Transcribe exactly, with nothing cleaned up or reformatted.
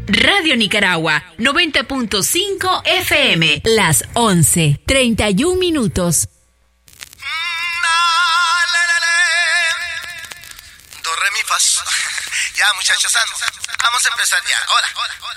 Radio Nicaragua, noventa punto cinco F M. Las once, treinta y un minutos. Do, re, mi, fa, sol. Ya, muchachos, ando. Vamos a empezar ya. Ahora, ahora, ahora.